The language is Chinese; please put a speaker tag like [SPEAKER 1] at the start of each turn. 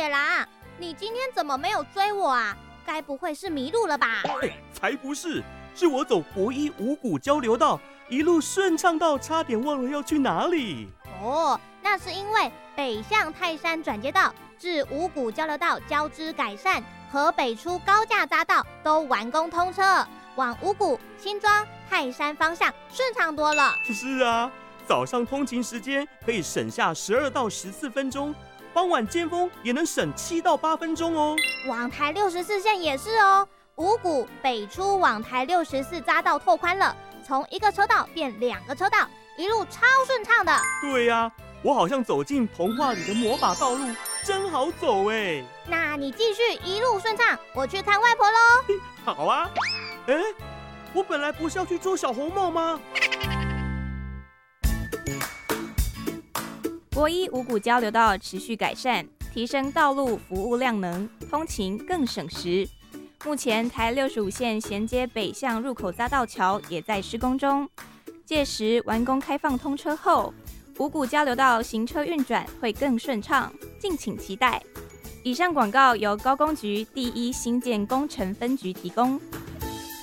[SPEAKER 1] 野狼，你今天怎么没有追我啊？该不会是迷路了吧？
[SPEAKER 2] 才不是，是我走国一五股交流道，一路顺畅到差点忘了要去哪里。
[SPEAKER 1] 哦，那是因为北向泰山转接道至五股交流道交织改善和北出高架匝道都完工通车，往五股、新庄、泰山方向顺畅多了。
[SPEAKER 2] 是啊，早上通勤时间可以省下12到14分钟，傍晚尖峰也能省7到8分钟哦。
[SPEAKER 1] 往台64线也是哦，五股北出往台64匝道拓宽了，从1个车道变2个车道，一路超顺畅的。
[SPEAKER 2] 对啊，我好像走进童话里的魔法道路，真好走哎。
[SPEAKER 1] 那你继续一路顺畅，我去看外婆喽。
[SPEAKER 2] 好啊，哎，我本来不是要去捉小红帽吗？
[SPEAKER 3] 国一五股交流道持续改善，提升道路服务量能，通勤更省时。目前台65线衔接北向入口匝道桥也在施工中，届时完工开放通车后，五股交流道行车运转会更顺畅，敬请期待。以上广告由高工局第1新建工程分局提供。